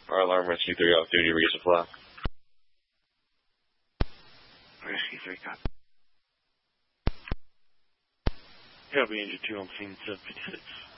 Our alarm rescue 3 off duty, resupply. Rescue 3, copy. Copy, engine 2 on scene 756.